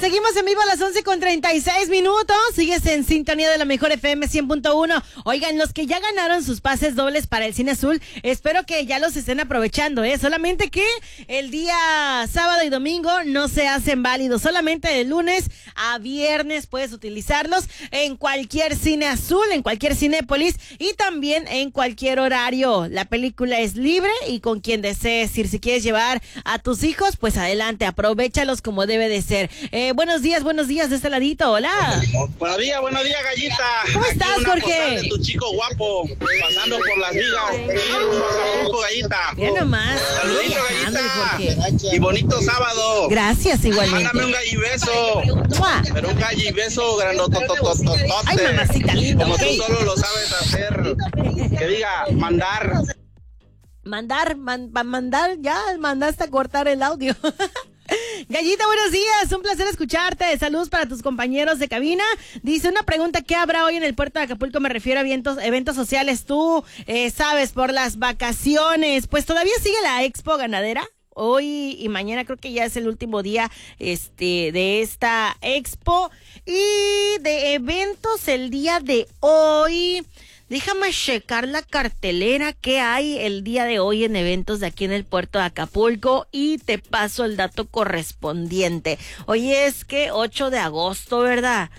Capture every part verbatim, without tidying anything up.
seguimos en vivo a las once con treinta y seis minutos. Sigues en sintonía de la mejor F M cien punto uno. Oigan, los que ya ganaron sus pases dobles para el Cine Azul, espero que ya los estén aprovechando, ¿eh? Solamente que el día sábado y domingo no se hacen válidos. Solamente de lunes a viernes puedes utilizarlos en cualquier Cine Azul, en cualquier Cinépolis y también en cualquier horario. La película es libre y con quien desees ir. Si quieres llevar a tus hijos, pues adelante, aprovéchalos como debe de ser. Eh, buenos días, buenos días de este ladito, hola. Buenos días, buenos días, Gallita. ¿Cómo Aquí estás, una Jorge? De tu chico guapo, pasando por las vigas. Saludos, Gallita. Bien nomás. Saludito, Viajando, Gallita. Jorge. Y bonito sábado. Gracias, igualmente. Mándame un gallibeso. ¡Mua! Pero un gallibeso grandototototote. Ay, mamacita linda, Como ok. tú solo lo sabes hacer. Que diga, mandar. Mandar, man, pa mandar, ya mandaste a cortar el audio. Gallita, buenos días, un placer escucharte. Saludos para tus compañeros de cabina. Dice una pregunta: ¿qué habrá hoy en el puerto de Acapulco? Me refiero a eventos, eventos sociales. Tú eh, sabes, por las vacaciones. Pues todavía sigue la Expo Ganadera. Hoy y mañana creo que ya es el último día este de esta expo. Y de eventos el día de hoy, déjame checar la cartelera que hay el día de hoy en eventos de aquí en el puerto de Acapulco y te paso el dato correspondiente. Hoy es que ocho de agosto, ¿verdad?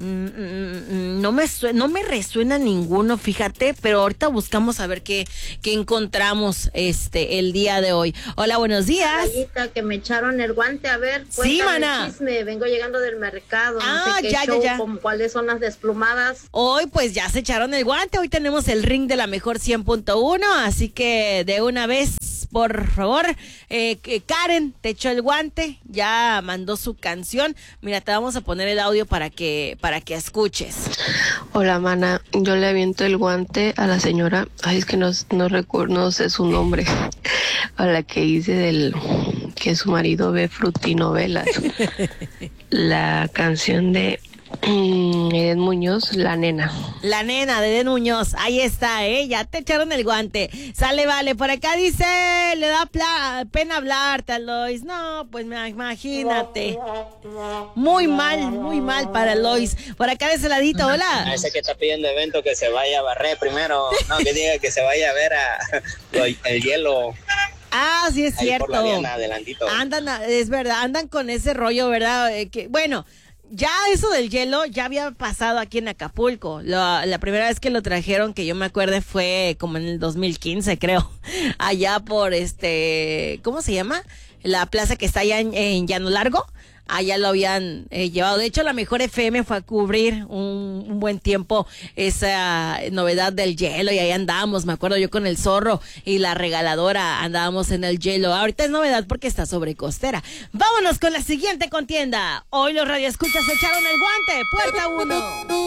No me suena, no me resuena ninguno, fíjate, pero ahorita buscamos a ver qué, qué encontramos este el día de hoy. Hola, buenos días. Gallita, que me echaron el guante, a ver, sí, mana. El chisme. Vengo llegando del mercado, ah, no sé qué ya, show, ya, ya. Como, cuáles son las desplumadas. Hoy pues ya se echaron el guante, hoy tenemos el ring de la mejor cien punto uno, así que de una vez, por favor, eh, que Karen te echó el guante, ya mandó su canción. Mira, te vamos a poner el audio para que para que escuches. Hola, mana, yo le aviento el guante a la señora, ay, es que no, no recuerdo, no sé su nombre, a la que dice del que su marido ve frutinovelas. La canción de Mm, Eden Muñoz, La Nena. La Nena de Eden Muñoz, ahí está, ¿eh? Ya te echaron el guante. Sale, vale, por acá dice, le da pla- pena hablarte, Alois. No, pues imagínate. Muy mal, muy mal para Alois. Por acá de ese ladito, hola. A ese que está pidiendo evento que se vaya a barrer primero, no, que diga que se vaya a ver a, el hielo. Ah, sí es ahí cierto. Por la Diana, adelantito. Andan, es verdad, andan con ese rollo, ¿verdad? Eh, que, bueno, ya eso del hielo ya había pasado aquí en Acapulco. La, la primera vez que lo trajeron, que yo me acuerde, fue como en el dos mil quince, creo. Allá por este, ¿cómo se llama? La plaza que está allá en, en Llano Largo. Allá lo habían eh, llevado. De hecho, la mejor F M fue a cubrir un, un buen tiempo esa novedad del hielo y ahí andábamos, me acuerdo yo con el Zorro y la Regaladora andábamos en el hielo. Ahorita es novedad porque está sobre costera. Vámonos con la siguiente contienda. Hoy los radioescuchas echaron el guante. Puerta uno.